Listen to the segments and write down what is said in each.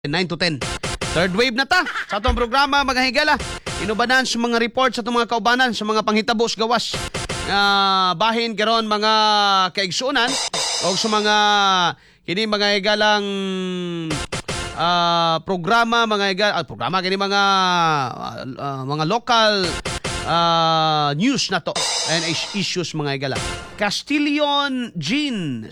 9 to 10. Third wave na ta sa atong programa mga higala. Inubanan sa mga report sa itong mga kaubanan sa mga panghitabos gawas. Bahin karon mga kaigsunan o sa mga kini mga higalang programa mga higala, programa kini mga local news na to and issues mga higala. Castillon Jean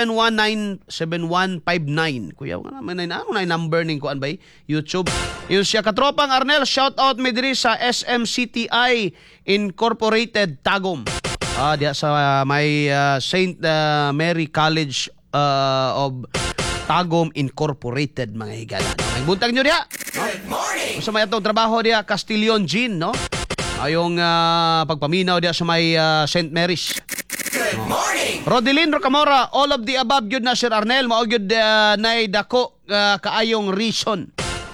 719-7159. Kuya, ano na number ning kuan bay YouTube. Yun siya katropang Arnel, shout out me diri sa SMCTI Incorporated Tagum. Diya sa may Saint Mary College of Tagum Incorporated mga higala. May buntag nyo diya. Good morning. Sa may atong trabaho diya Castillon Jean, no? Ayong pagpaminaw diya sa may Saint Mary's. Good morning. Rodelin Rocamora, all of the above gyud na Sir Arnel, mao gyud nay dako kaayong reason.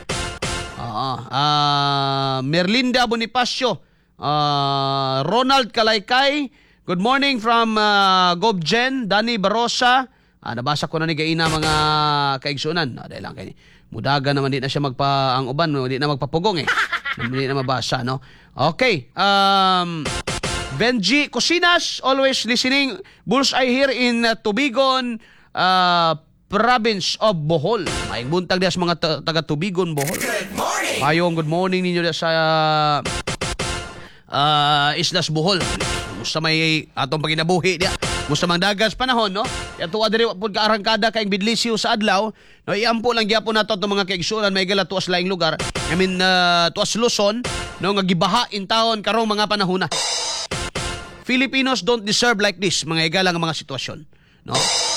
Merlinda Bonifacio, Ronald Kalaykay, good morning from Gobjen, Danny Barosa. Nabasa ko na ni gaina mga kaigsunan. Dahil lang kay mudaga naman di na siya ang uban, di na magpapugong eh. Hindi na mabasa, no? Okay. Benji Cosinas, always listening. Bullseye here in Tubigon, province of Bohol. May buntag diya sa mga taga Tubigon, Bohol. Good morning. Mayong good morning ninyo diya sa Islas Bohol. Musta may atong paginabuhi diya. Musta mang dagas panahon, no? Yato adiri pud ka arangkada kay Bidlisio sa adlaw, no? Iampo lang gyapon nato itong mga kaigsunan may gala tuas laing lugar. I mean tuas Luzon, no, nga gibaha in taon karong mga panahon na. Filipinos don't deserve like this, mga higala nga mga sitwasyon, no?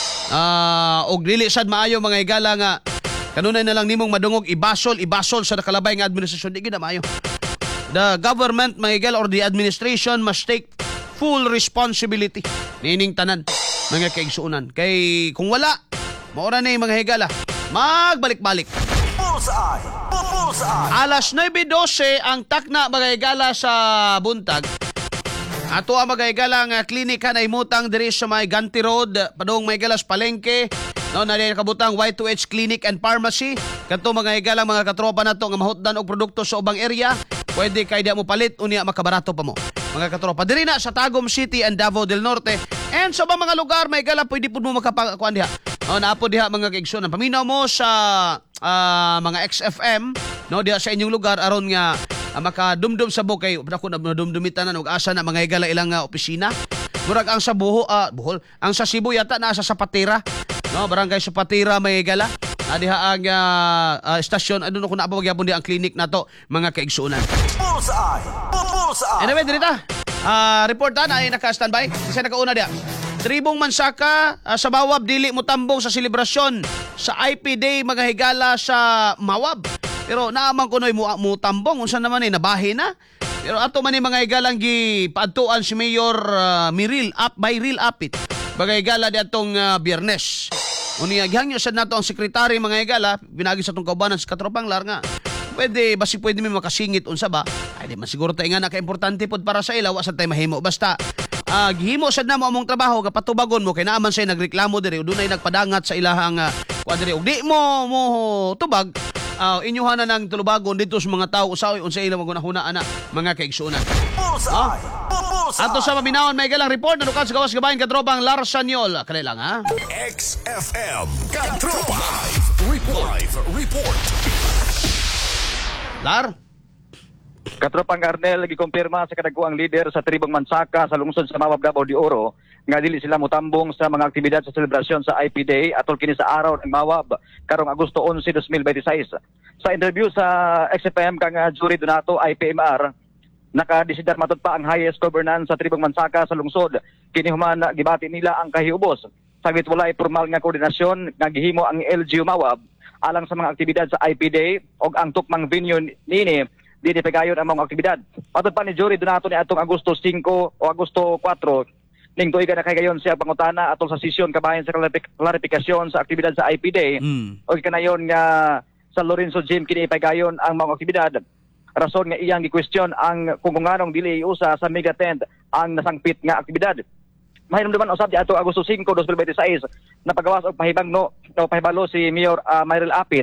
Og dili sad maayo mga higala nga kanunay na lang nimong madungog ibasol sa nakalabay nga administrasyon, di gid maayo. The government, mga higala, or the administration must take full responsibility nining tanan mga kaigsuunan. Kay kung wala, maura na yung mga higala magbalik-balik. Bullseye. Alas 9:12 ang takna mga higala sa buntag. Ato ang mga higala nga klinika na imutang diri sa may Ganti Road, padung mga higala sa Palengke, no, na rin kabutang Y2H Clinic and Pharmacy. Kanto mga higala mga katropa nato nga mahutdan og produkto sa ubang area, pwede kay di mo palit unya makabarato pa mo. Mga katropa diri na sa Tagum City and Davao del Norte. And sa mga lugar may higala pwede pud mo makakuan diha. No, naapo diha mga kaigsunan. Paminaw mo sa mga XFM, no, diha sa inyong lugar aron nga makadumdum sa bukay. Ako na dumdumitan na og asa na mga higala ilang opisina. Murag ang sa Bohol, ang sa Cebu yata naa sa Sapatera, no, barangay Sapatera may higala. Diha ang stasyon, ano ko na abaw gyapon di ang clinic nato mga kaigsunan. Bullseye. Anyway, dirita. Reportan ay naka-standby. Kasi nakauna dia. Tribong Mansaka sa Mawab dili mo tambong sa selebrasyon sa IP Day mga higala sa Mawab. Pero naaman kunoy mo tambong unsa naman ay nabahin na. Pero ato man ni mga higalang gipaadtuan si Mayor Miril Apit. Mga higala di atong Biyernes. Unya gihangyo sad nato ang sekretary mga higala binagi sa atong kaubanan sa katropang lar nga. Pwede mi makasingit unsa ba? Ay di man siguro tay nga naka-importante pod para sa ilaw sa tay mahimo basta gihimo sad na mo among trabaho kapatubagon mo kay naaman say nagreklamo diri dunay nagpadangat sa ilahang kwadre ug di mo tubag inyuhan na ng tulubagon dito sa mga tao usaoy unsa ilang magunahuna ana mga kaigsunan. Ato sa maminawan may galang report na dukan sa gawas gabayan katropang Larsanyol. Kali lang ha. XFM Katropa Report. Lar. Katropang Arnel gikumpirma sa kadagkuang leader sa Tribong Mansaka sa lungsod sa Mawab, Davao de Oro nga dili sila motambong sa mga aktibidad sa selebrasyon sa IP Day atol kini sa araw ng Mawab karong Agosto 11, 2026. Sa interview sa XFM kang Jury Donato IPMR, nakadisidar matud pa ang highest governance sa Tribong Mansaka sa lungsod. Kini human gibati nila ang kahiubos. Saglit walay formal nga koordinasyon nga gihimo ang LGU Mawab alang sa mga aktibidad sa IP Day og ang tukmang venue nini di pagayon ang mga aktibidad. Matud pa ni Jury Donato ni atong Agosto 5 o Agosto 4 ning tuiga na kay gayon siya pangutana atol sa sesyon kabahin sa klarifikasyon sa aktibidad sa IP Day og kanayon nga sa Lorenzo Gym kini pagayon ang mga aktibidad. Rason nga iyang gi-question ang kung nganong dili usa sa mega tent ang nasangpit nga aktibidad. Mahinumduman usab di ato Agosto 5, 2026 napagawas og pahibalo si Mayor Miril Apit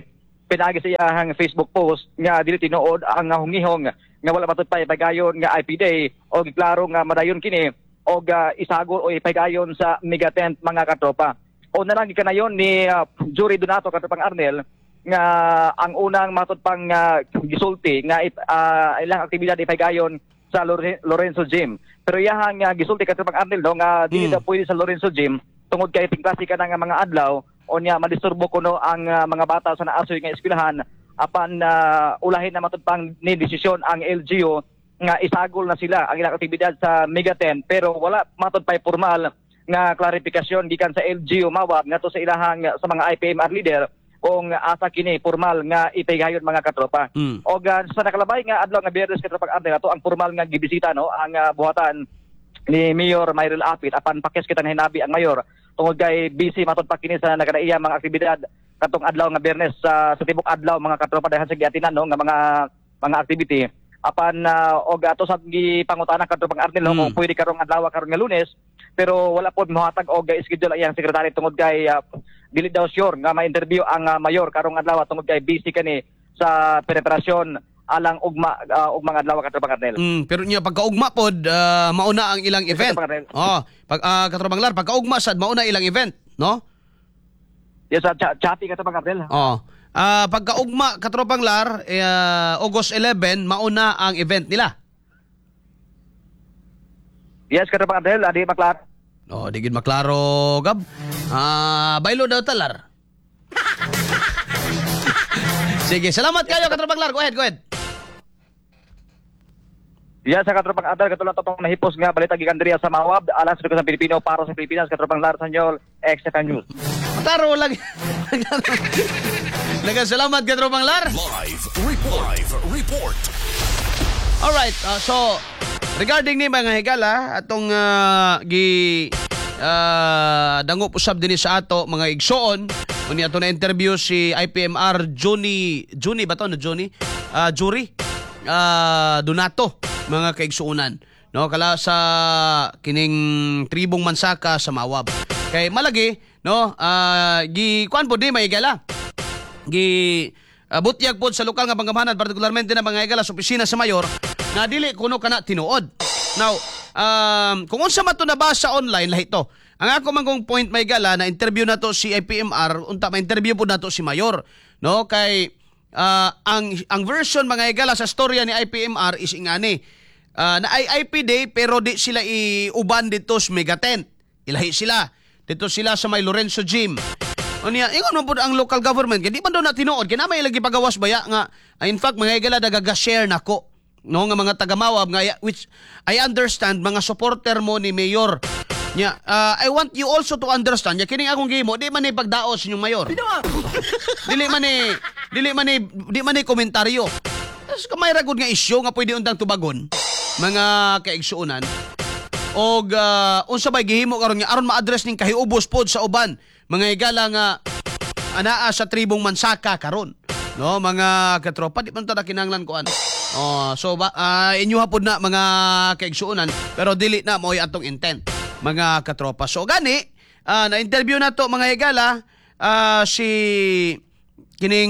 pinagi sa iyang Facebook post nga dili tinuod ang hungihong nga wala matod pa ipagayon nga IP Day o giklaro nga madayon kini o isagol o ipagayon sa mega tent mga katropa. O na lang gikanayon ni Jury Donato katropang Arnel nga ang unang matod pang gisulti nga ilang aktibidad ipagayon sa Lorenzo Gym. Pero iyahang gisulti katropang Arnel no nga dili daw pwede sa Lorenzo Gym tungod kay tingklase ka nga mga adlaw o niya madisturbo kuno ang mga bata sa naasoy nga eskwelahan apan ulahin na matod pang ni desisyon ang LGU nga isagol na sila ang ilang aktibidad sa Megaten pero wala matod pay formal nga klarifikasyon gikan sa LGU mawab ngadto sa ilahang sa mga IPMR leader kung asa kini formal nga ipigayon mga katropa. O sa nakalabay nga adlaw nga Biyernes katropang Arnel ato ang formal nga gibisita no ang buhatan ni Mayor Myril Apit apan pakis kita hinabi ang mayor tungod kay busy matod pa kini sa nakadaiya mga aktibidad katong adlaw nga Biyernes sa tibok adlaw mga katropa dahan sa giatinan no nga mga activity apan og ato sa gipangutana katropang Arnel kung pwede karong adlaw karon nga Lunes pero wala pod mohatag og schedule iyang sekretary tungod kay dili daw sure nga ma-interview ang mayor karong adlaw tungod kay busy kani sa preparasyon alang ugma mga adlaw katropang Arnel. Pero niya pagkaugma pod mauna ang ilang event. Katropang Lar pagkaugma sad mauna ilang event, no? Yes, chati katropang Arnel. Pagkaugma katropang Lar August 11 mauna ang event nila. Yes, katropang Arnel, adi maklar. Di gid maklaro gab. Baylo daw talar. Sige, salamat kayo katropang Lar. Go ahead. Yes, sa katropang Arnel katulad totong nahipos nga balita gikan diri sa Mawab, alas sa Pilipino para sa Pilipinas katropang Lar Sanyol, XFM News. Taro lang. Nagasalamat katropang Lar. Live report. Alright, so regarding ni mga higala atong dangop usab dinhi sa ato mga igsoon uni ato na interview si IPMR Jury Donato mga kaigsuonan no kala sa kining tribong Mansaka sa Mawab kay malagi no gi kuan pod ni mga higala gi butyag pod sa lokal nga panggamhanan partikularmente na mga higala sa opisina sa mayor na dili kuno kana tinuod. Now, kung unsa man to nabasa online lahi to. Ang ako man kong point may gala na interview na to si IPMR, unta ma-interview po na to si Mayor, no? Kay ang version mga higala sa storya ni IPMR is ingani. Na ay IP Day pero di sila iuban dito sa Megatent. Ilahi sila. Dito sila sa may Lorenzo Gym. Unya, ingon mo po ang local government, kaya di man daw na tinuod, kaya na may lagi pagawas baya nga, in fact, mga higala nagaga-share na ko. No nga mga taga-Mawab nga which I understand mga supporter mo ni Mayor nya I want you also to understand ya kining akong gimo di man ni pagdaos inyong mayor dili man ni komentaryo kamay ragod nga isyu nga pwede undang tubagon mga kaigsuonan og unsa bay gihimo karon nga aron ma-address ning kahiubos pod sa uban mga higala nga anaa sa tribong Mansaka karon no mga katropa di man ta kinahanglan kuan. So inyo hapon na mga kaigsuonan pero dili na mo'y atong intent mga katropa. So gani na-interview na to mga higala si kining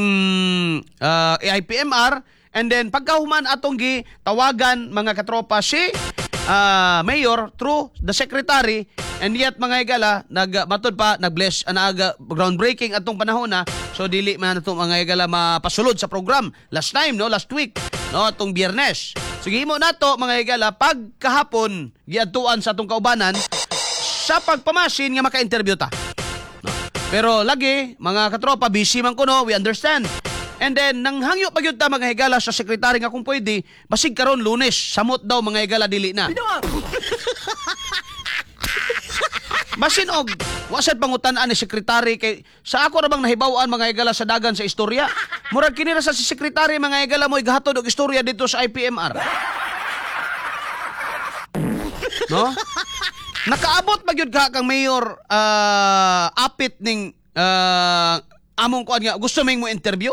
IPMR and then pagkahuman atong tawagan mga katropa si Mayor through the secretary and yet mga higala matod pa nag-bless anaga groundbreaking atong panahon na so dili man atong mga higala mapasulod sa program last week no atong Biyernes. Sige mo nato mga higala pagkahapon giadtuan sa atong kaubanan sa pagpamasin nga maka-interview ta. No. Pero lagi mga katropa busy man kuno, we understand. And then nang hangyo pagyud ta mga higala sa sekretary nga kung pwede basig karon Lunes samot daw mga higala dili na. Basin og wasad pangutan-an ni sekretary kay sa ako ra bang nahibaw-an mga higala sa dagan sa istorya. Murag kini ra sa si sekretary mga higala mo igahatod og istorya dito sa IPMR. No? Nakaabot ba gyud ka kang Mayor apit ning among kuan nga gusto ming mo interview?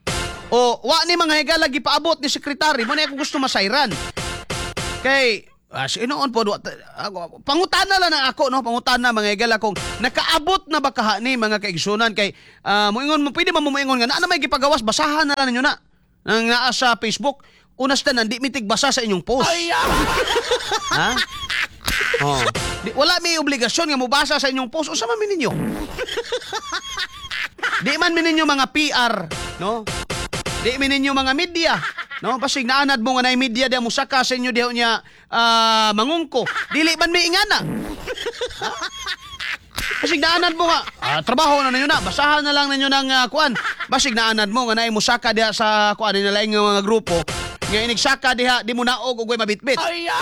O wa ni mga higala gipaabot ni sekretary mo na ako gusto masayran. Kay Sinoon po, pangutana lang na ako, no? Pangutana mga igala kung nakaabot na ba kaha ni mga kaigsunan kay muingon mo, pwede man mo muingon nga na may gipagawas, basahan na lang ninyo na. Nang naa sa Facebook, unas na nandi mitig basa sa inyong post. Ha? Oh. Wala may obligasyon nga mubasa sa inyong post. Unsa man ninyo? Di man ninyo mga PR, no? Di man ninyo mga media. No, pasig naanad mo nga na media dia musaka sa inyo diha nya mangungko. Dili man may ingana. Pasig naanad mo nga trabaho na ninyo na, basahan na lang ninyo ng kuan. Pasig naanad mo nga na musaka diha sa kuan nila ing mga grupo. Nga inigsaka diha di mo naog ug mabitbit.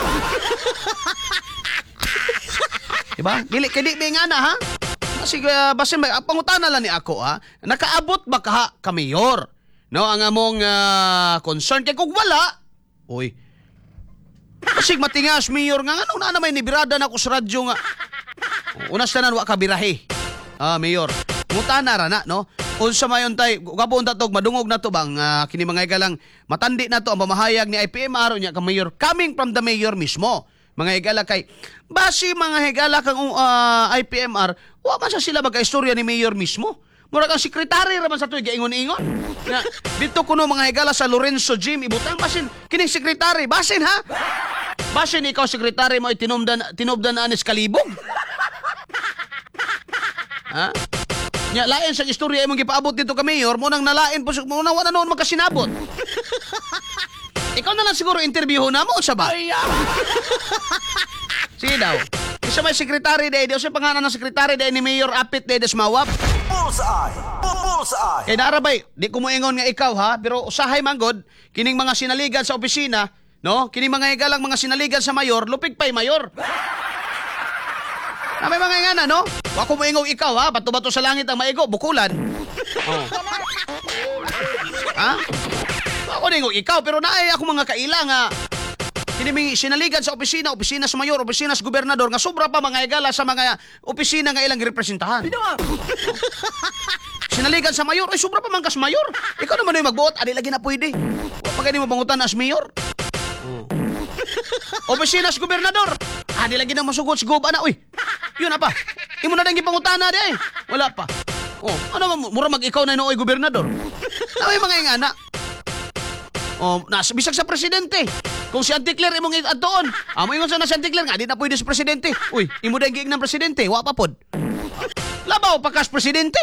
Diba? Dili kay di may ingana ha. Pasig basin pangutana lang ni ako ha. Nakaabot ba ka mayor? No, ang among concern kay kung wala, uy. Pasig matingas mayor nga ano na may nibirada na ko sa radyo nga. Unas tanan wa ka birahe. Mayor. Mutana ra na, no? Unsa mayon tay gabon ta tog madungog na to bang kini mga igalang matandi na to ang pamahayag ni IPMR nya ka mayor coming from the mayor mismo. Mga higala kay basi mga higala kang IPMR wa man sa sila magka-istorya ni mayor mismo. Murag ang sekretary raman sa tuig ingon-ingon. Nga dito kuno mga higala sa Lorenzo Gym ibutang basin kining sekretary basin ha. Basin ikaw sekretary mo tinubdan anis kalibog. Ha? Nya lain sa istorya imong gipaabot dito ka mayor mo nang nalain po mo na wala noon magkasinabot. Ikaw na lang siguro interview na mo sa ba? Sige daw. Isa may sekretary day, sa pangalan ng sekretary day ni Mayor Apit day des Mawap. Bullseye! Bullseye! Kaya narabay, di ko moingon nga ikaw ha, pero usahay manggod, kining mga sinaligan sa opisina, no? Kining mga igalang mga sinaligan sa mayor, lupig pa'y mayor. May mga ingana, no? Wa ko moingon ikaw ha, bato-bato sa langit ang maigo, bukulan. Oh. Ha? Ako ningo ikaw pero naay ako mga kaila nga kiniming sinaligan sa opisina sa mayor, opisina sa gobernador nga sobra pa mga igala sa mga opisina nga ilang representahan. Sinaligan sa mayor, ay sobra pa man kas mayor. Ikaw naman yung magbuot, adi lagi na pwede. Wa pa gani mo bangutan as mayor. Opisina sa gobernador, adi lagi na masugot si goba na, uy. Yun na pa. Imo na dang gipangutan na di. Wala pa. Oh, ano mura mag-ikaw na nooy gobernador. Ay mga ingana. Oh, bisag sa presidente. Kung si Anticler imong atoon, amo ingon sa na si Anticler nga di na pwede sa presidente. Uy, imo dai giig ng presidente, wa pa pod. Labaw pa kas presidente.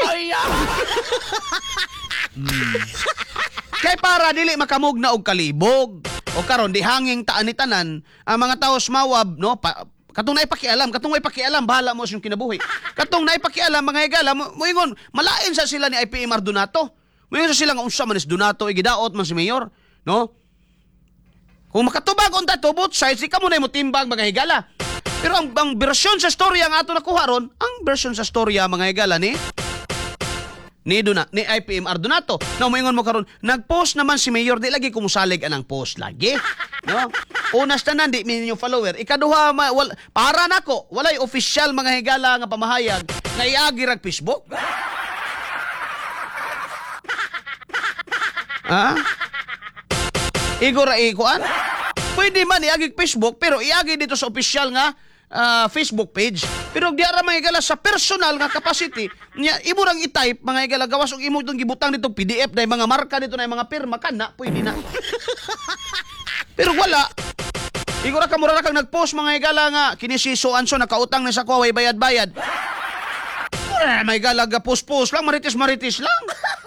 Kay para dili makamug na og kalibog. O karon di hanging taan ni tanan ang mga taos mawab, no? Katong may pakialam, bahala mo sa iyong kinabuhi. Katong naipakialam mga higala, moingon malain sa sila ni IPMR Donato. Moingon sa sila nga unsa man is Donato igidaot man si mayor. No? Kung makatubag on that both sides, di ka muna mo timbang mga higala. Pero ang bersyon sa storya nga ato nakuha ron, ang bersyon sa storya mga higala ni IPMR Donato. No, moingon mo karon, nag-post naman si mayor, di lagi kumusalig anang post lagi. No? Unas tanan di minyo follower. Ikaduha para nako, walay official mga higala nga pamahayag nga iagi rag Facebook. Ha? Igor ikuan? Pwede man iagig Facebook pero iagi dito sa official nga Facebook page. Pero di ara mga igala sa personal nga capacity nya imo rang i-type mga igala gawas og imo itong gibutang dito PDF na mga marka dito na mga pirma kana pwede na. Pero wala. Igor ka mura kang nag-post mga igala nga kini si so anso nakautang na sa ko way bayad-bayad. Mga igala ga post lang maritis lang.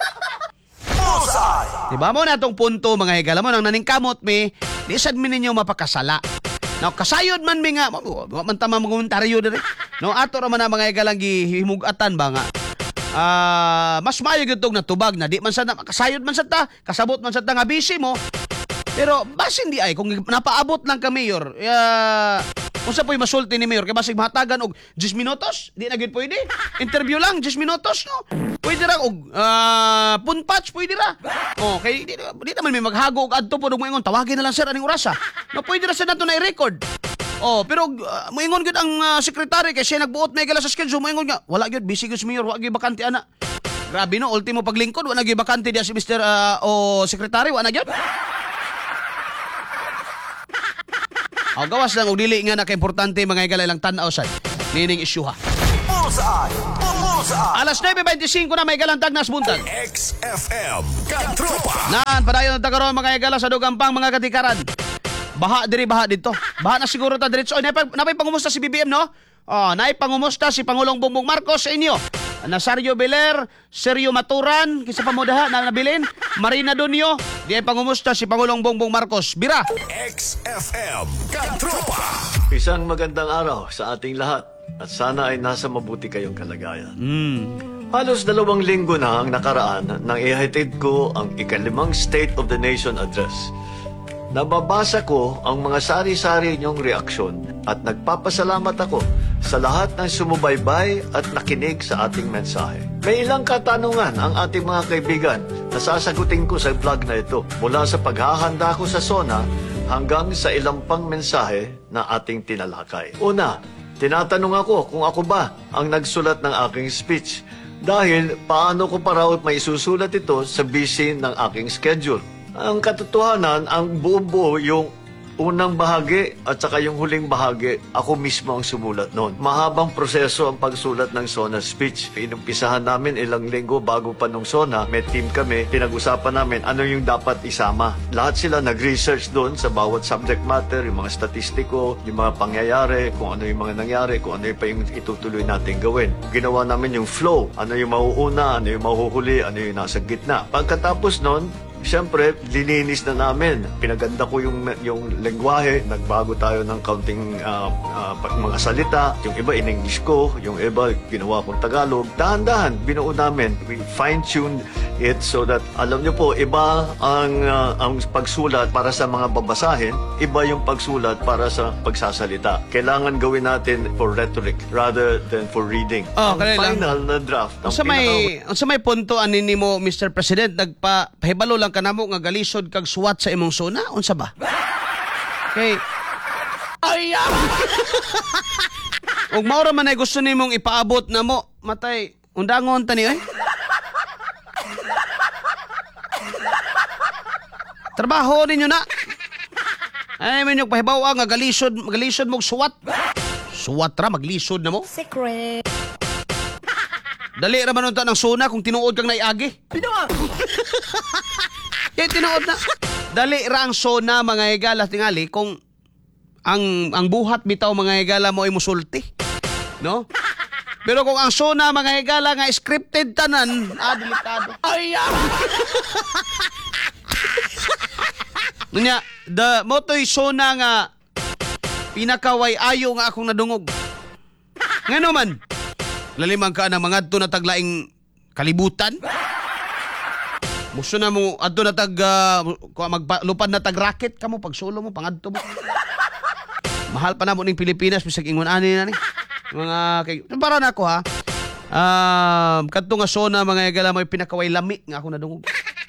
Diba mo na itong punto mga higala mo nang naningkamot mi, di sad mi ninyo mapakasala. Now kasayod man mi nga, man tama mag-komentaryo dire. No ato ra man na mga higalang gihimugatan ba nga. Mas maayo gyud tog natubag na di man sad kasayod man sad ta, kasabot man sad ta nga busy mo. Pero basin di ay kung napaabot lang ka mayor, unsa po'y masulti ni mayor kay basig mahatagan og 10 minutos, di na gyud pwede. Interview lang 10 minutos no. Pwede ra og punpatch pwede ra. Oh, kay di naman may maghago og adto pod og moingon tawagin na lang sir aning orasa. No pwede ra sa nato na i-record. Oh, pero moingon gyud ang secretary kay siya nagbuot may gala sa schedule moingon nga wala gyud busy gyud si mayor, wa gyud bakante ana. Grabe no, ultimo paglingkod wa na gyud bakante dia si Mr. o secretary wa na gyud. gawas lang og dili nga naka-importante mga higala ilang tan-aw sad nining isyu ha. Bullseye. Bullseye. Alas 9:25 na may galang tagnas buntag. XFM Katropa. Nan padayon ta karon mga higala sa dugang pang mga katikaran. Baha diri baha dito. Baha na siguro ta diretso. Napay pangumusta si BBM no? Naay pangumusta si Pangulong Bongbong Marcos sa inyo. Nazario Beler, Sergio Maturan, kisa pa mo daha na nabilin, Marina Dunio, di ay pangumusta si Pangulong Bongbong Marcos. Bira! XFM Katropa. Isang magandang araw sa ating lahat at sana ay nasa mabuti kayong kalagayan. Halos 2 linggo na ang nakaraan nang ihatid ko ang ika-5 State of the Nation Address. Nababasa ko ang mga sari-sari niyong reaksyon at nagpapasalamat ako sa lahat ng sumubaybay at nakinig sa ating mensahe. May ilang katanungan ang ating mga kaibigan na sasagutin ko sa vlog na ito mula sa paghahanda ko sa SONA hanggang sa ilang pang mensahe na ating tinalakay. Una, tinatanong ako kung ako ba ang nagsulat ng aking speech dahil paano ko pa raw maisusulat ito sa busy ng aking schedule. Ang katotohanan, ang buong-buo yung unang bahagi at saka yung huling bahagi, ako mismo ang sumulat noon. Mahabang proseso ang pagsulat ng SONA speech. Inumpisahan namin ilang linggo bago pa nung SONA. May team kami, pinag-usapan namin ano yung dapat isama. Lahat sila nag-research doon sa bawat subject matter, yung mga statistiko, yung mga pangyayari, kung ano yung mga nangyari, kung ano yung pa yung itutuloy natin gawin. Ginawa namin yung flow, ano yung mauuna, ano yung mahuhuli, ano yung nasa gitna. Pagkatapos noon, siyempre, lininis na namin. Pinaganda ko yung lengguwahe. Nagbago tayo ng kaunting mga salita. Yung iba in-English ko, yung iba ginawa kong Tagalog. Dahan-dahan, binuo namin. We fine-tuned it so that, alam niyo po, iba ang pagsulat para sa mga babasahin, iba yung pagsulat para sa pagsasalita. Kailangan gawin natin for rhetoric rather than for reading. Ang final na draft. Sa may punto ani nimo Mr. President nagpahibalo lang kanamo nga galisod kag suwat sa imong SONA unsa ba? Okay. Ayam. Ug mao ra man ay gusto nimong ipaabot namo matay undangon tani oy. Trabaho ninyo na. Ay menyog pahibaw nga galisod mo suwat. Suwat ra maglisod namo. Secret. Dali ra man unta ng SONA kung tinuod kang naiagi. Kaya tinuod na. Dali ra ang SONA mga higala tingali kung ang buhat bitaw mga higala mo ay musulti. No? Pero kung ang SONA mga higala nga scripted tanan, delikado. Ayam! Nunya, motoy SONA nga pinakaway ayo nga akong nadungog. Ngano man? Lalimang ka na mga to na taglaing kalibutan. Gusto na mo adto na maglupad na tag racket kamo pag solo mo pangadto mo. Mahal pa na mo ning Pilipinas bisag ingon ani na ni. Mga kay para nako ha. Kadto nga SONA mga higala may pinakaway lami nga ako nadungog.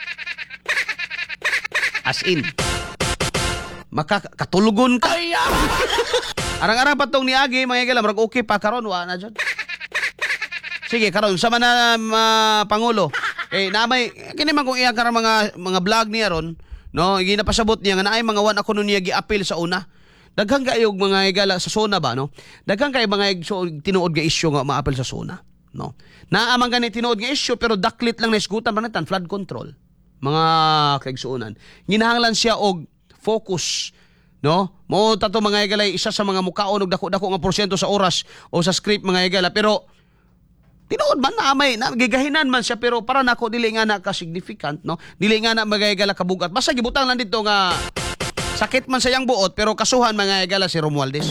As in. Makakatulugon ka. Arang-arang patong niagi mga higala murag okay pa karon wa na jud. Sige karon sama na pangulo. Namay kini man kung iya karang mga vlog niya ron, no, ginapasabot niya nga naay mga wan ako nun niya gi-appeal sa una. Daghang kayog mga higala sa SONA ba, no? Daghang kay mga tinuod nga issue nga ma-appeal sa SONA, no? Naamang gani tinuod nga issue pero daklit lang na isgutan man flood control. Mga kaigsuonan. Ginahanglan siya og focus, no? Mo tato mga higala isa sa mga mukaon og dako-dako nga porsyento sa oras o sa script mga higala pero tinuod man na may nagigahinan man siya pero para nako dili nga na ka significant no dili nga na magayagala kabugat basta gibutang lang dito nga sakit man sayang buot pero kasuhan mga higala si Romualdez.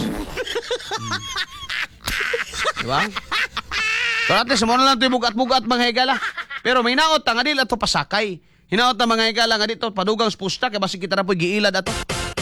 Diba? Pero at least mo na lang ito bugat-bugat mga higala pero may naot nga dili ato pasakay hinaot na mga higala nga dito padugang spusta kay basi kita na po giilad ato.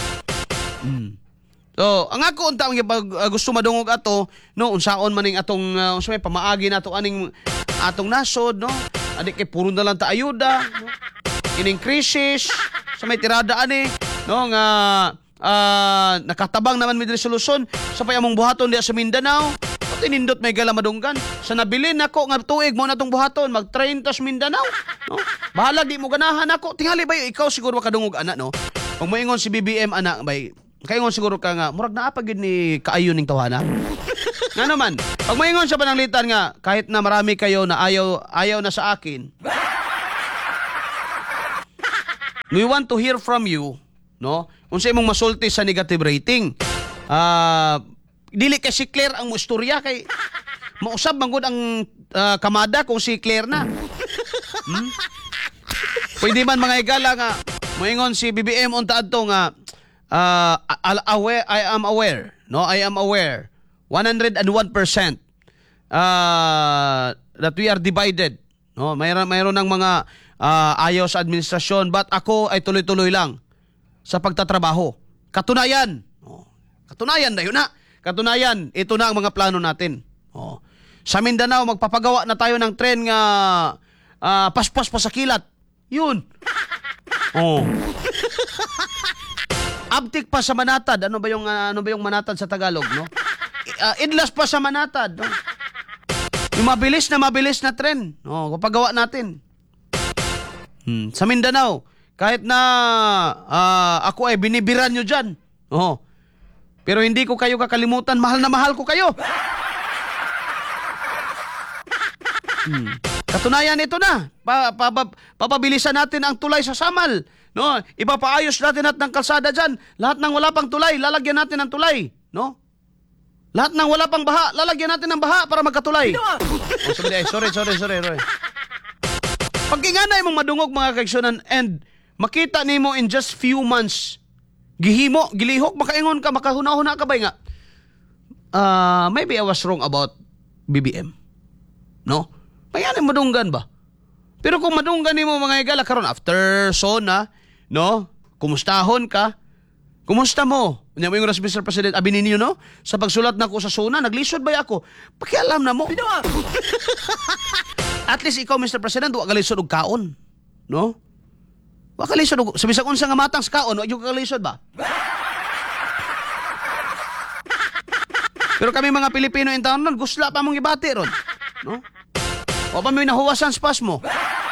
So, ang ako unta ang gusto madungog ato, no, unsaon man ning atong unsa may pamaagi nato aning atong nasod, no? Adi kay puro na lang ta ayuda, no? Kining krisis sa may tirada ani, no, nga nakatabang naman mi solusyon sa payamong buhaton diha sa Mindanao. Pati nindot may gala madunggan. Sa nabilin nako nga tuig mo natong buhaton mag-30 sa Mindanao, no? Bahala di mo ganahan ako. Tingali ba ikaw siguro makadungog ana, no? Kung moingon si BBM ana bay kaingon siguro ka nga, murag naa pa gid ni kaayo ning tawhana. Nga naman, pag maingon sa pananglitan nga, kahit na marami kayo na ayaw na sa akin, we want to hear from you, no? Unsa imong masulti sa negative rating. Dili kay si Claire ang mustorya kay mausab manggod ang kamada kung si Claire na. Pwede man mga igala nga moingon si BBM unta adto nga I am aware 101% that we are divided, no? Mayroon ng mga ayaw sa administrasyon, but ako ay tuloy-tuloy lang sa pagtatrabaho. Katunayan na yun na. Katunayan, ito na ang mga plano natin. Sa Mindanao, magpapagawa na tayo ng tren nga paspas pa sa kilat. Yun. Abtik pa sa Manatad. Ano ba yung Manatad sa Tagalog, no? Idlas pa sa Manatad, no? Yung mabilis na tren, no? Papagawa natin. Sa Mindanao, kahit na ako ay binibiran nyo dyan. Pero hindi ko kayo kakalimutan. Mahal na mahal ko kayo. Katunayan ito na. Papabilisan natin ang tulay sa Samal. No? Ipapaayos natin at ng kalsada dyan. Lahat ng wala pang tulay, lalagyan natin ng tulay. No? Lahat ng wala pang baha, lalagyan natin ng baha para magkatulay. Sorry. Pagkinganay mong madungog mga kaigsunan and makita nimo in just few months, gilihok, makaingon ka, makahuna-huna ka ba nga? Maybe I was wrong about BBM. No? Mayanin madunggan ba? Pero kung madunggan nimo mga igala karon after SONA, no? Kumustahon ka? Kumusta mo? Unya mo yung Mr. President, abi ninyo, no? Sa pagsulat na ko sa SONA, naglisod ba ako? Pakialam na mo. At least ikaw, Mr. President, wa ka lisod og kaon. No? Wa ka lisod og, sa bisag unsa nga matang sa kaon, wa ka lisod ba? Pero kami mga Pilipino in town nun, gusla pa mong ibati ron. No? O pa may nahuwasan spas mo.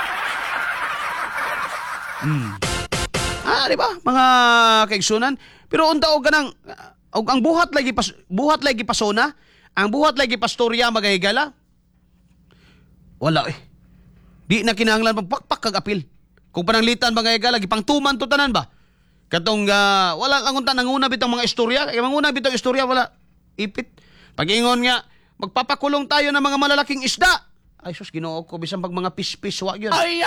Di ba? Mga kaigsunan. Pero unta og ganang ang buhat lagi pasona, ang buhat lagi pastorya magahigala. Wala eh. Di na kinahanglan magpakpak kag apil. Kung pananglitan magahigala gipangtuman to tanan ba? Katong wala lang unta nanguna bitang mga istorya, kay manguna bitang istorya wala ipit. Pag-ingon nga magpapakulong tayo ng mga malalaking isda. Ay sus, Ginoo ko bisan pag mga pispis wa gyud. Ay!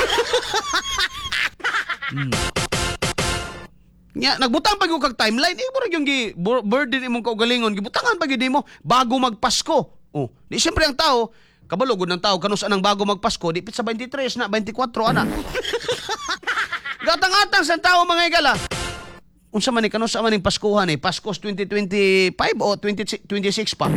Nya nagbutang pag kag timeline murag yung burden imong kaugalingon gibutangan pag gyud mo bago magpasko. Di siyempre ang tao kabalo gud ng tao kanus anang bago magpasko di pit sa 23 na 24 ana. Gatang-atang sa tao mga igala. Unsa man ni kanus man ning Paskuhan Paskos 2025 o 2026 pa.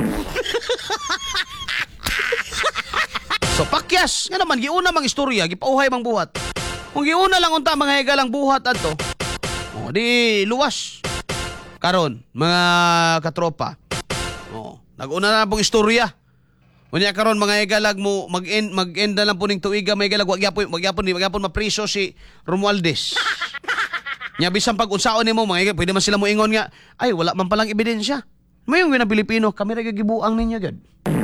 So pakyas nga naman giuna mang istorya gipauhay mang buhat. Kung giuna lang unta mga higalang buhat adto. Di luwas. Karon mga katropa. Nag-una na pong istorya. Unya karon mga higalag mo mag-end na lang po ning tuiga mga higalag wag yapon mapriso si Romualdez. Nya bisan pag unsaon nimo mga higalag pwede man sila moingon nga ay wala man palang ebidensya. Mayong gina Pilipino kami ra gibuang ninyo gad.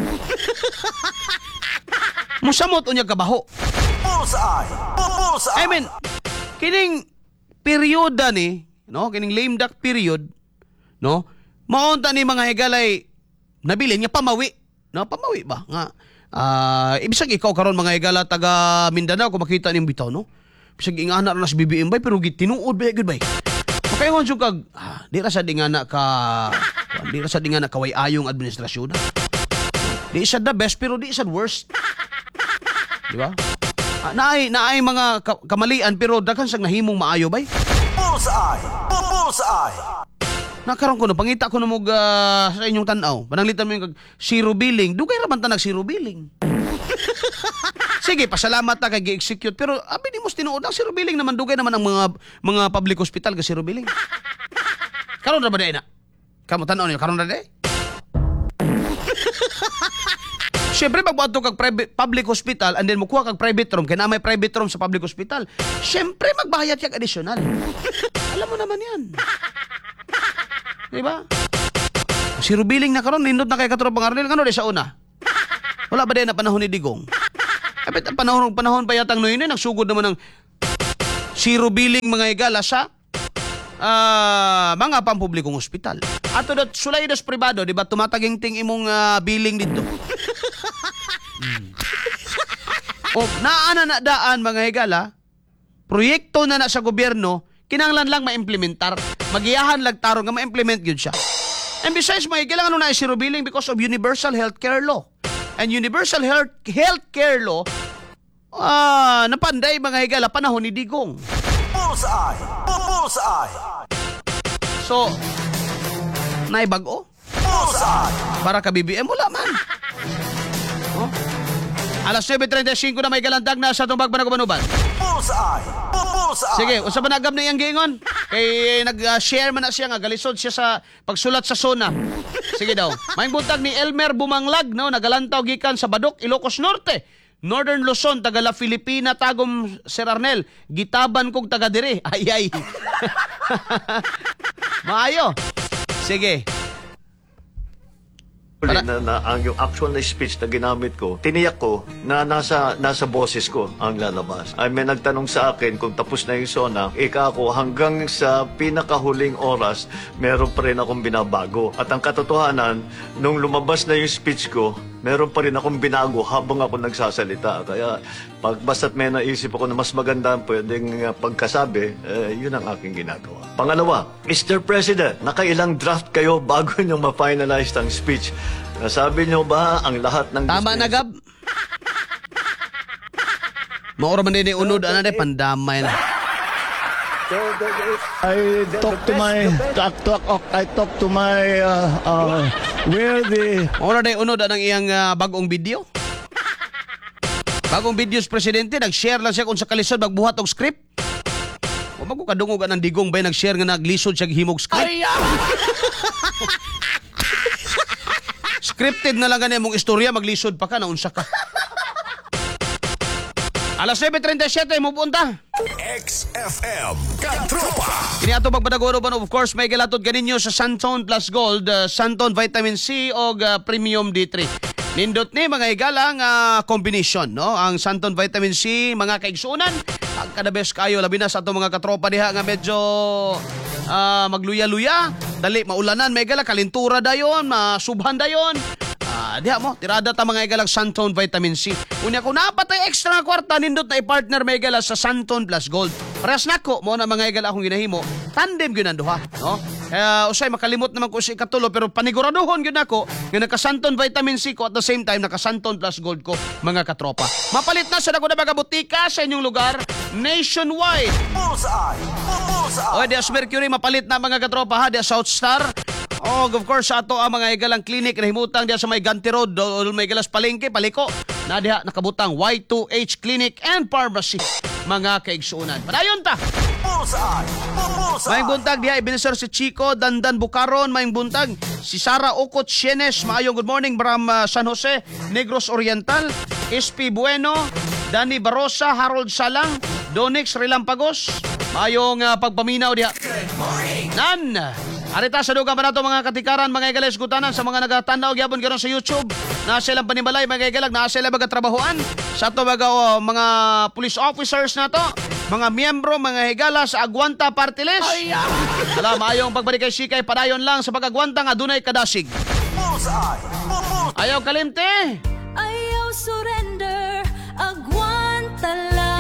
Musamot unya kabaho. Bullseye! I mean, kining peryoda ni, no, kining lame duck period, no, maunta ni mga higalay nabilin nga pamawi, no, pamawi ba nga ibisag ikaw karon mga higala taga Mindanao kung makita ning bitaw, no, bisag ingana ra nas BBM bay pero tinuod ba gud bay. Makaingon jud kag di ra sa dingana kaway ayong administrasyon. Di sa the best pero di sa worst. Di ba? Naay mga kamalian pero daghan sang nahimong maayo bay. Bullseye! Nakaroon ko no pangita ko na mo sa inyong tan-aw. Pananglitan mo yung zero billing. Dugay ra man ta nag zero billing. Sige, pasalamat ta kay gi-execute pero abi di mo tinuod ang zero billing naman dugay naman ang mga public hospital ga zero billing. Karon ra ba day na? Kamo tan-aw niyo karon ra day? Siyempre, magbuhato kag public hospital and then mukuha kag private room, kaya na may private room sa public hospital, siyempre, magbayad kag additional. Alam mo naman yan. Di ba? Zero billing na karon, nindot na kay katropang Arnel. Ano di sa una? Wala ba din na panahon ni Digong? Kapit panahon pa yatang noy nagsugod naman ng zero billing mga higala sa mga pampublikong ospital. Ato dat sulay das pribado, di ba tumataging-ting imong billing dito. O naana na daan mga higala, proyekto na sa gobyerno, kinanglan lang ma-implementar. Magiyahan lang tarong nga ma-implement yun siya. And besides, mga higala, ano na zero billing because of Universal Healthcare Law. And Universal Healthcare Law, napanday mga higala, panahon ni Digong. Bullseye! Bullseye! So, naibago? Bullseye! Para ka BBM, wala man. Oh? Alas 9:35 na may galandag na sa itong Bagbanag-Banuban. Bullseye! Bullseye! Sige, unsa ba nagam na iyang giingon? Kay nag-share man na siya nga galisod siya sa pagsulat sa SONA. Sige daw. Maing buntag ni Elmer Bumanglag, no, nagalantaw gikan sa Badok, Ilocos Norte. Northern Luzon, taga La Filipina, tagom Sir Arnel. Gitaban kong taga dire. Ay. Maayo. Sige. Na ang yung actual na speech na ginamit ko, tiniyak ko na nasa boses ko ang lalabas. Ay may nagtanong sa akin kung tapos na yung SONA, ako hanggang sa pinakahuling oras, meron pa rin akong binabago. At ang katotohanan, nung lumabas na yung speech ko, meron pa rin akong binago habang ako nagsasalita. Kaya basta't may naisip ako na mas maganda pwedeng pagkasabi, yun ang aking ginagawa. Pangalawa, Mr. President, nakailang draft kayo bago nyo ma-finalize ang speech? Nasabi nyo ba ang lahat ng... Tama na, Gab. Maura man din unod, pandamay na. I talk to my where the Maura din unod ang iyang bagong video. Bagong videos presidente, nag-share lang siya kung sa kalisod magbuhat og script. O magkukadungog ng Digong ba nag-share nga naglisod siya himog script? Scripted na lang ganyan mong istorya, maglisod pa ka, naunsa ka. Alas 9:37, mo punta. XFM Katropa. Kini ato pagpadagoroban, of course, may galatod ganinyo sa Santon Plus Gold, Santon Vitamin C o Premium D3. Nindot ni mga higala nga combination, no? Ang Santon Vitamin C, mga kaigsunan, ang kada best kayo, labi na sa ato mga katropa diha nga medyo magluya-luya, dali maulanan, may gala kalintura dayon, masubhan dayon. Diha mo, tirada ta mga igalang Santon Vitamin C. Unya ko napatay extra nga kwarta, nindot na i-partner may igala sa Santon Plus Gold. Parehas nako mo na mga igala akong ginahimo, tandem gyud ang duha, no? Usay makalimot naman ko si ikatulo, pero paniguraduhon gyud nako nga naka-Santon Vitamin C ko at the same time naka-Santon Plus Gold ko, mga katropa. Mapalit na sa dako na mga butika sa inyong lugar nationwide. Bullseye! Bullseye! O, dias Mercury, mapalit na mga katropa ha, dias South Star. O, of course, sa ato ang mga igalang clinic na himutang diya sa may Ganti Road, o may galas palengke, paliko. Na diha nakabutang Y2H Clinic and Pharmacy, mga kaigsuunan. Padayon ta! Bullseye! Bullseye! Maing buntag diha, ibinisar si Chico Dandan Bucaron. Maing buntag si Sara Ocot Sienes. Maayong good morning from San Jose, Negros Oriental. SP Bueno, Danny Barosa, Harold Salang, Donix Relampagos. Maayong pagpaminaw diha. Nan! Arita sa dugang pa nato mga katikaran, mga igales gutanan sa mga nagatanaw gyapon karon sa YouTube. Na silang panibalay mga igalag, na sila mga trabahoan sa ato mga police officers na to, mga miyembro, mga higala sa Agwanta Party List. Alam, ayong pagbalik kay Sikay, padayon lang sa pag-agwanta nga dunay kadasig. Bullseye! Ayaw kalimte. Ayaw surrender, agwanta lang.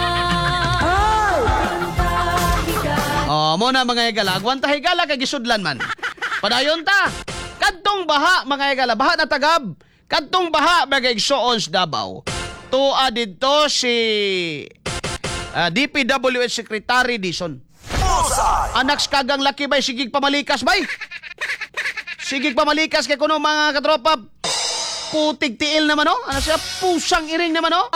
Mo na mga higala, agwanta higala kay gisudlan man. Padayon ta. Kadtong baha mga higala, baha na tagab. Kadtong baha mga igsuon sa Davao. Tuwa dito si DPWH Secretary Dison. Bullseye! Anak kagang laki bay, sigig pamalikas bay. Sigig pamalikas kay kuno mga katropa. Putig tiil naman oh. Ano siya? Pusang iring naman oh.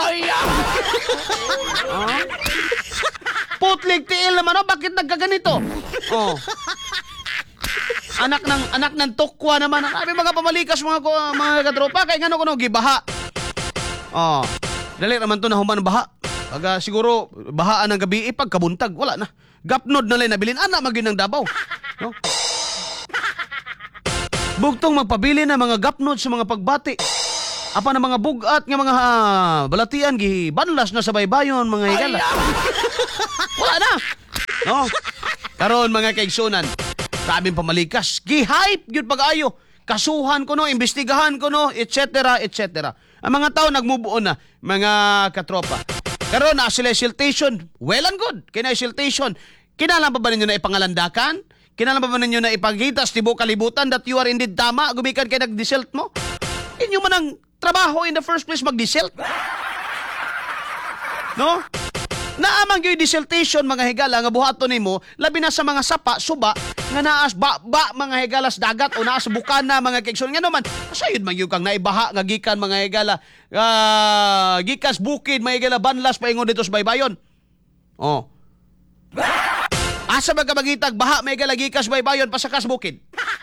Putlig tiil naman oh. Bakit nagkaganito? Oh. Anak ng tukwa naman. Sabi mga pamalikas mga katropa kay ngano kuno gibaha. Oh. Dali naman to na human baha. Pag siguro bahaan ng gabi pagkabuntag wala na. Gapnod na lang nabilin ana magin ng Davao. No? Bugtong magpabili na mga gapnod sa mga pagbati. Apa na mga bugat nga mga balatian gibanlas na sa baybayon mga higala. Wala na. No? Karon mga kaigsunan, grabing pamalikas. Gi-hype gyud pag-ayo. Kasuhan ko no, imbestigahan ko no, etc. etc. Ang mga tao nagmubuon na, mga katropa. Karon na sila siltation. Well and good. Kina siltation. Kinalang pa ba ninyo na ipangalandakan? Kinalang pa ba ninyo na ipagkita sa tibuok kalibutan that you are indeed tama? Gumikan kay nag-desult mo? Inyo man ang trabaho in the first place mag-desult. No? Naamang yung desultation mga higala nga buhaton nimo labi na sa mga sapa, suba nga naas ba mga higalas dagat o naas bukana mga kaigsoon nga naman asayod man yung kang naibaha nga gikan mga higala gikas bukid mga higala banlas paingon dito sa baybayon. Oh. Asa ba ka magitag baha may higala gikas baybayon pasakas bukid?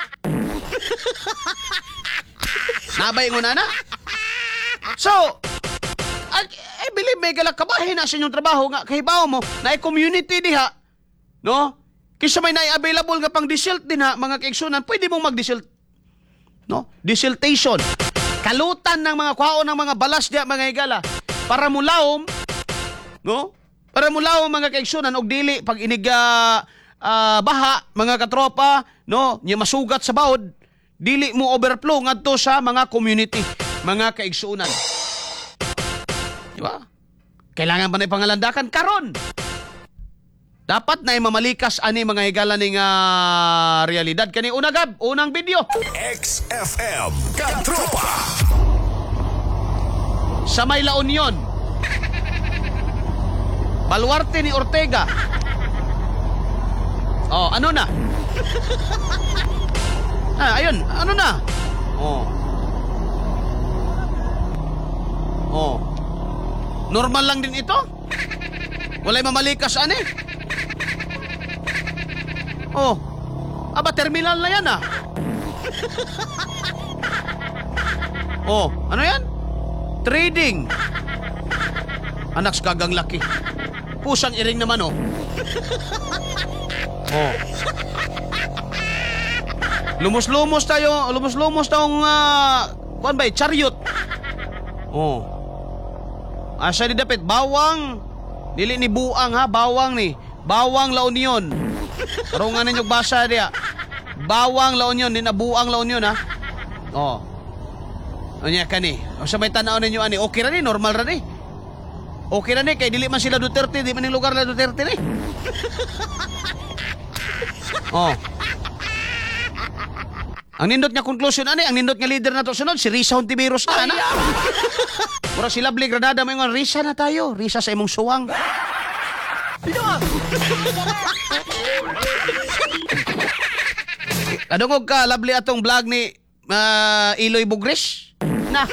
Nabay na na. So, I believe may galak kabahin na sa inyong trabaho nga kahibaw mo na community diha, no? Kisa may na-available nga pang desult din ha, mga kaigsunan, pwede mong mag-desult. No? Desultation. Kalutan ng mga kwaon ng mga balas diha mga higala para mulawom, no? Para mulawom mga kaigsunan og dili pag iniga baha mga katropa, no? Nya masugat sa bawod, dili mo overflow ngadto sa mga community, mga kaigsunan. Diba? Kailangan ba na ipangalandakan? Karon! Dapat na mamalikas ani mga higala ning realidad. Kani unagab, unang video. XFM Katropa. Sa may La Union. Baluarte ni Ortega. Oh, ano na? Ayun, ano na? Oh. Oh. Normal lang din ito? Walay mamalikas ani? Oh. Aba, terminal na yan Oh, ano yan? Trading. Anak sa kagang laki. Pusang iring naman Oh. Lumos-lumos tayong kuan ba, chariot. Oh. Asa di dapat bawang dili ni buang ha, bawang ni. Bawang La Union. Karungan ninyo basa diya. Bawang La Union, di na buang La Union ha. Oh. Unya kani. O sa may tanaw ninyo ani, okay ra ni, normal ra ni. Okay ra ni kay dili man sila Duterte, di man ning lugar la Duterte ni. Oh. Ang nindot nga conclusion ani, ang nindot nga leader nato sunod si Risa Hontiveros na ana. Mura si Lovely Granada mo yung Risa na tayo. Risa sa imong suwang. Kadungog ka, Lovely, atong vlog ni Iloy Bugris. Na.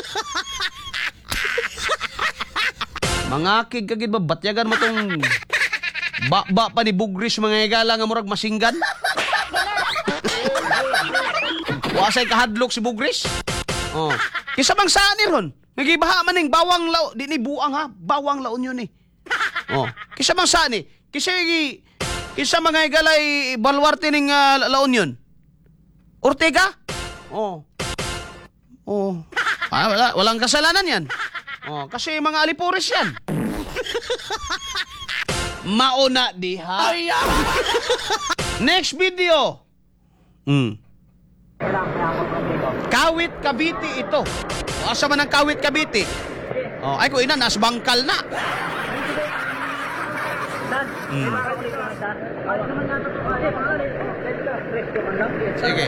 Mangakig kagid ba? Batyagan mo tong ba pa ni Bugris mga higala nga murag masinggan. Wasay kahadlok si Bugris. Oh. Kisa bang saan ni ron? Nagibaha man ning bawang lao, di ni buang ha, bawang La Union ni. Oh, kisa bang saan ni? Kisa mga higalay Baluarte ning La Union. Ortega? Oh. Oh. Walang kasalanan yan. Oh, kasi mga Alipores yan. Mauna diha. Next video. Kawit Cavite ito. O, asa man ang Kawit Cavite? Oh, ay ko ina nas bangkal na. Sige.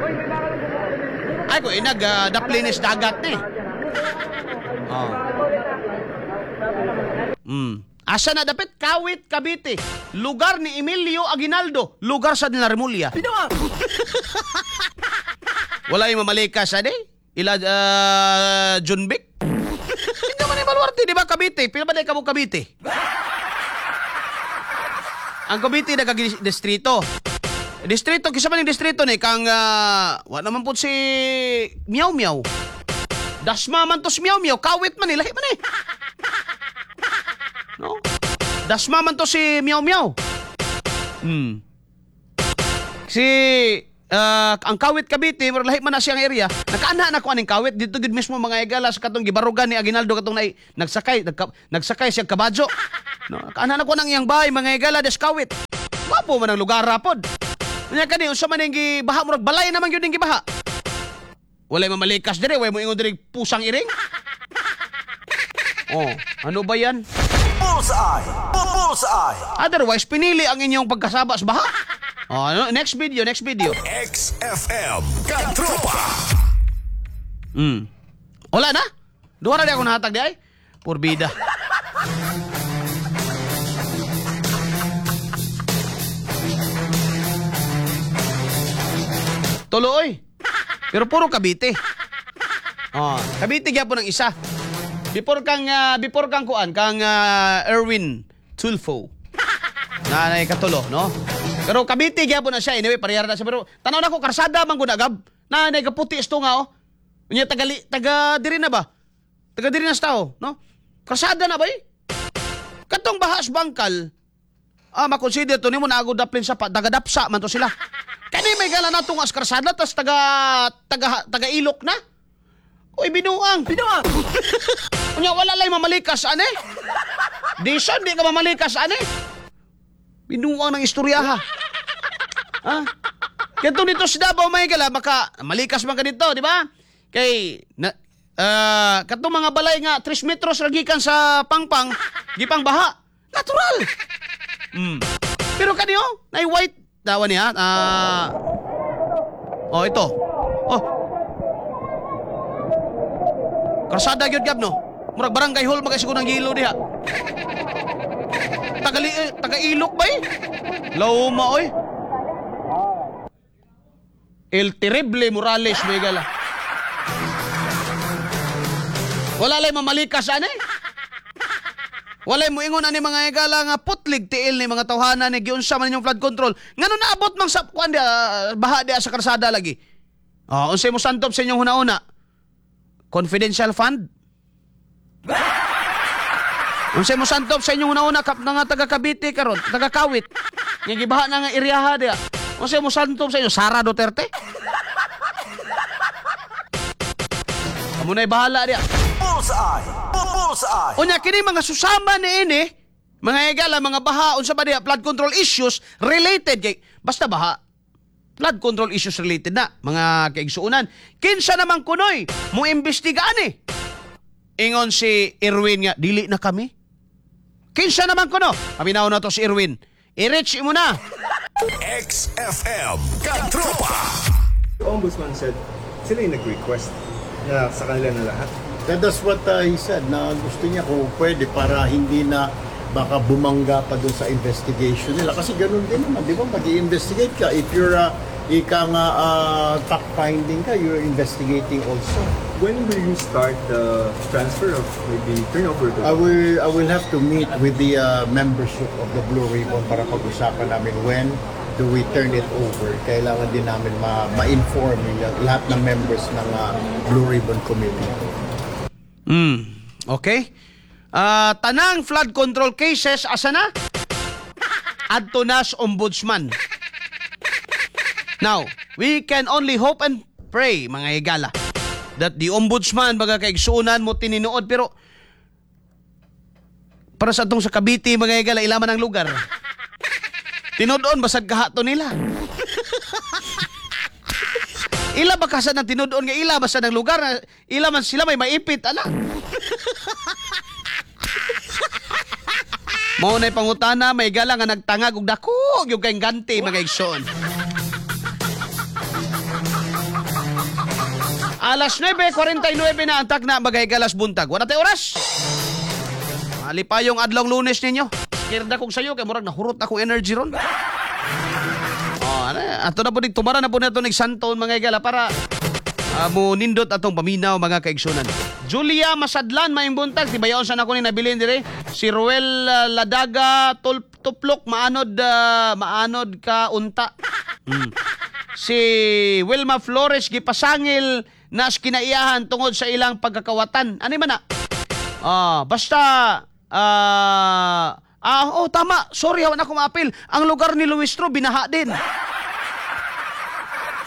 Ay ko ina daplinis dagat ni. Oh. Asa na dapat Kawit Cavite. Lugar ni Emilio Aguinaldo, lugar sa Dinarmulia. Wala yung mamalikas ade? Ila Junbik? Hindi man yung Baluarte, di ba Cavite? Pinabalay ka mo Cavite. Ang Cavite nagag-distrito. Distrito, kisa man yung distrito ni kang wala naman po si Miao Miao. Dasma man to si Miao Miao, Kawit man lahi man No? Dasma man to si Miao Miao. Si ang Kawit Cavite, murag lahi man na siyang area. Nakaana na ko aning Kawit dito gid mismo mga igala sa katong gibarugan ni Aguinaldo katong nagsakay siya kabadyo. No, nakaana na ko nang iyang bahay mga igala des Kawit. Wapo man ang lugar rapod. Nya kani unsa man ang gibaha murag balay naman gyud ning gibaha. Walay mamalikas dire, way mo ingon diri pusang iring. Oh, ano ba yan? Bullseye. Bullseye. Otherwise, pinili ang inyong pagkasaba sa baha. Oh, ano? Next video. XFM Katropa. Wala na? Duha na di ako nahatag di ay? Purbida. Tuloy. Pero puro Cavite. Oh, Cavite gyapon ang isa. Before kang kuan kang Erwin Tulfo. Na katulo, no? Pero Cavite gyapon na siya anyway parehara na siya pero tanaw na ko karsada man gud agab. Na nagaputi isto nga oh. Unya taga diri na ba? Taga diri na sa tao, no? Karsada na ba eh? Katong bahas bangkal. Makonsider to nimo na agud daplin sa taga-dapsa man to sila. Kani may gala na tong as karsada tas taga ilok na. Uy, binuang. Unya wala lay mamalikas ane. Dison di ka mamalikas ane. Binuang ng istoryaha. Ha? Kanto nito si Davao may gala maka malikas man ka dito, di ba? Kay katong mga balay nga 3 metros ragikan sa pangpang, gipang baha. Natural. Pero kaniyo, nay white dawa niya. Ito. Karsada gyud gab no. Murag barangay hall magasigo ng gilo diha. Taga-ilok ba eh? Lauma oy. El Terrible Morales may gala. Wala lay mamalikas ane. Walay mo ingon ani mga igala nga putlig tiil ni mga tawhana ni giunsa man inyong flood control. Ngano naabot mang sa kuan baha dia sa karsada lagi. Unsay mo santop sa inyong hunahuna? Confidential fund? Unsay mo santop sa inyong hunahuna nga taga Cavite karon, taga Kawit. Nga gibaha na nga iriyaha dia. Unsay mo santop sa inyo Sara Duterte? Amo nay bahala dia. Bullseye. Bullseye. Unya kini mga susama ni ini, mga igala, mga baha unsa ba diha flood control issues related kay basta baha. Flood control issues related na mga kaigsuunan. Kinsa naman kunoy mo imbestiga ani? Ingon si Erwin nga dili na kami. Kinsa naman kuno? Paminaw na to si Erwin. I-reach mo na. XFM Katropa. Ombudsman said sila yung nag-request na sa kanila na lahat. That's what he said, na gusto niya kung pwede para hindi na baka bumangga pa doon sa investigation nila. Kasi ganun din naman, di ba? Mag-i-investigate ka. If you're fact-finding ka, you're investigating also. When will you start the transfer of maybe turnover? I will have to meet with the membership of the Blue Ribbon para pag-usapan namin when do we turn it over. Kailangan din namin ma-inform lahat ng members ng Blue Ribbon Committee. Okay. Tanang flood control cases asa na? Adto nas ombudsman. Now, we can only hope and pray mga higala that the ombudsman baga kaigsuunan mo tininuod pero para sa atong sa Cavite mga higala ilaman ang lugar. Tinudon basag kahato nila. Ila ba kasad ng tinudon nga ila basta ng lugar na ila man sila may maipit ana. Mao nay pangutana may gala nga nagtangag og dako gyud kay ganti mga igsoon. Alas 9:49 na ang takna bagay galas buntag. Wala tay oras. Alipayong adlong Lunes ninyo. Kirda kog sayo kay murag nahurot akong energy ron. Ato na po tumara na po na ito nagsanton mga igala para mo nindot atong paminaw mga kaigsunan. Julia Masadlan maing buntag tibayaon sa nako ni nabilin dire. Si Ruel Ladaga tuplok maanod ka unta. Si Wilma Flores gipasangil na kinaiyahan tungod sa ilang pagkakawatan. Ano man na? Basta tama. Sorry, hawan ako maapil. Ang lugar ni Luis Tro binaha din.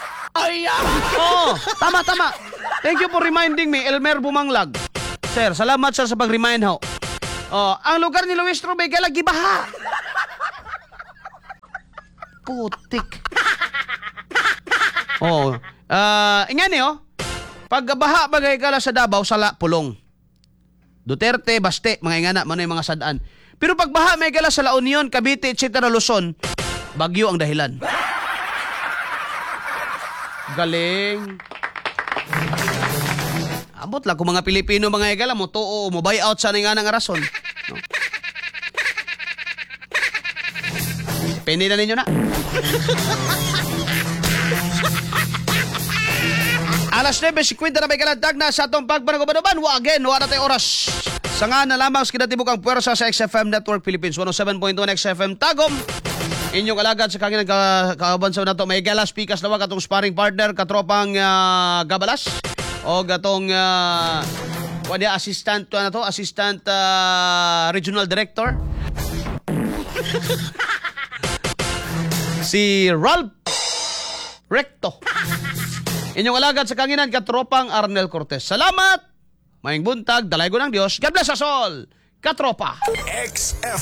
Oo, tama. Thank you for reminding me, Elmer Bumanglag. Sir, salamat sir sa pag-remind ho. Oh, ang lugar ni Luis Trubega lagi baha. Putik. Oh, ingani oh. Pag baha bagay kala sa Davao, sala pulong. Duterte, Baste, mga ingana, mano yung mga sadaan. Pero pag baha may kala sa La Union, Cavite, etc. Luzon, bagyo ang dahilan. Galing. Abot lang kung mga Pilipino mga igala mo to o mo buy out sa nga nga rason. No? Depende na ninyo na. Alas 9:50 na may kalandag na sa atong pagpanagubanuban. Again, wala tayo oras. Sa nga na lamang sa kinatibuk ang puwersa sa XFM Network Philippines 107.1 XFM Tagum. Inyong alagad sa kanilang kaabansaw na to. May galas pikas na katong sparring partner, katropang Gabalas. O gatong assistant regional director. Si Ralph Recto. Inyong alagad sa kanginan katropang Arnel Cortez. Salamat. Maayong buntag, dalay ko ng Diyos. God bless us all. Katropa. XFM.